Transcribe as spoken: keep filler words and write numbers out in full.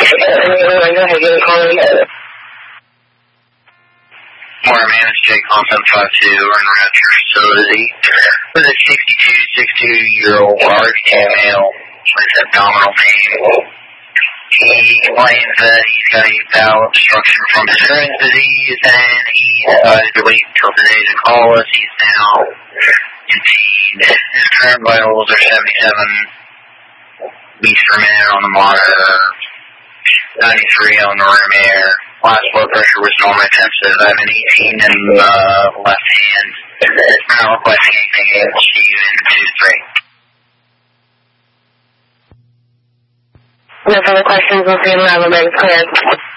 Morning, man. It's Jake on seven five two. We're in around your facility with a sixty-two, sixty-two-year-old Argentine male with abdominal pain. He claims that he's got a bowel obstruction from his Crohn's disease, and he decided to wait until today to call us. He's now in pain. His current vitals are seventy-seven beats per minute on the monitor, ninety-three on the room air. Last blood pressure was normal intensive. I have an eighteen in the uh, left hand. It's not requesting anything. Able to see you in two to three. No further questions. We'll see you in the room. Clear.